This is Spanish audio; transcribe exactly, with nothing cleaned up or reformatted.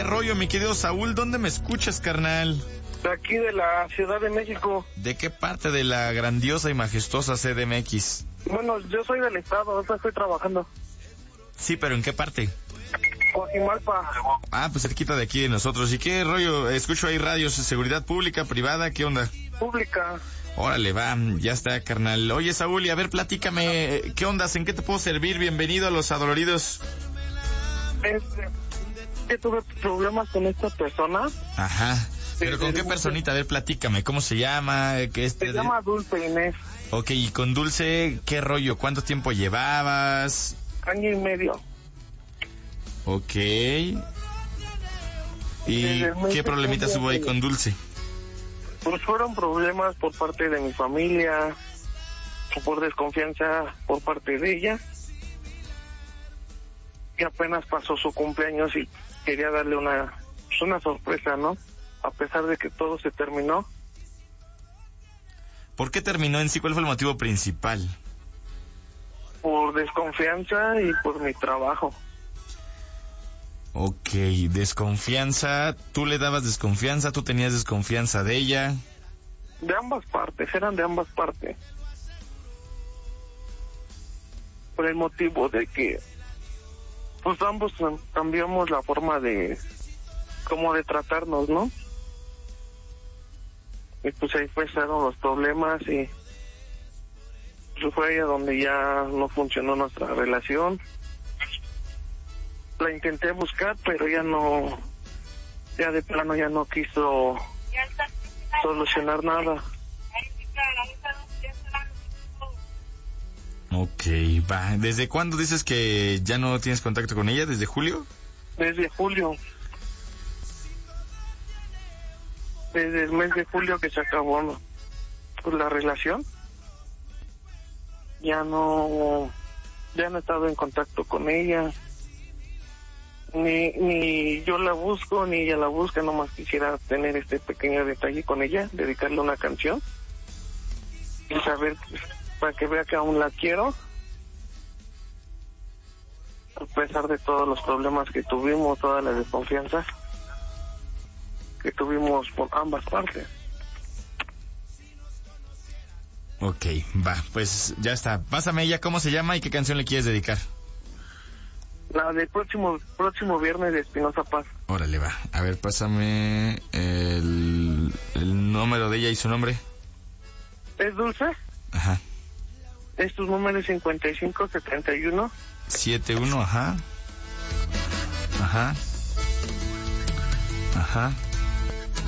rollo, mi querido Saúl? ¿Dónde me escuchas, carnal? De aquí de la Ciudad de México. ¿De qué parte de la grandiosa y majestuosa C D M X? Bueno, yo soy del estado, ahorita estoy trabajando. Sí, pero ¿en qué parte? Coajimalpa. Ah, pues cerquita de aquí de nosotros. ¿Y qué rollo? Escucho ahí radios, seguridad pública, privada, ¿qué onda? Pública. Órale, va, ya está, carnal. Oye, Saúl, y a ver, platícame, ¿qué ondas? ¿En qué te puedo servir? Bienvenido a Los Adoloridos. Este, que tuve problemas con esta persona. Ajá. ¿Pero con qué personita? A ver, platícame, ¿cómo se llama? ¿Qué es? Se llama Dulce Inés. Ok, y con Dulce, ¿qué rollo? ¿Cuánto tiempo llevabas? Año y medio. Ok. ¿Y qué problemitas hubo ahí con Dulce? Pues fueron problemas por parte de mi familia, por desconfianza por parte de ella. Y apenas pasó su cumpleaños y quería darle una, pues una sorpresa, ¿no? A pesar de que todo se terminó. ¿Por qué terminó en sí? ¿Cuál fue el motivo principal? Por desconfianza y por mi trabajo. Ok, desconfianza. ¿Tú le dabas desconfianza? ¿Tú tenías desconfianza de ella? De ambas partes, eran de ambas partes. Por el motivo de que pues ambos cambiamos la forma de como de tratarnos, ¿no? Y pues ahí empezaron los problemas y pues fue ahí a donde ya no funcionó nuestra relación. La intenté buscar, pero ya no, ya de plano ya no quiso solucionar nada. Ok, va. ¿Desde cuándo dices que ya no tienes contacto con ella? ¿Desde julio? Desde julio. Desde el mes de julio que se acabó, ¿no? Pues la relación. Ya no, ya no he estado en contacto con ella. Ni, ni yo la busco, ni ella la busca, nomás quisiera tener este pequeño detalle con ella, dedicarle una canción y saber, para que vea que aún la quiero, a pesar de todos los problemas que tuvimos, toda la desconfianza que tuvimos por ambas partes. Ok, va, pues ya está. Pásame ella, ¿cómo se llama y qué canción le quieres dedicar? La del próximo próximo viernes de Espinosa Paz. Órale, va. A ver, pásame el, el número de ella y su nombre. ¿Es Dulce? Ajá. Es tu número cincuenta y cinco setenta y uno. setenta y uno, ajá. Ajá. Ajá.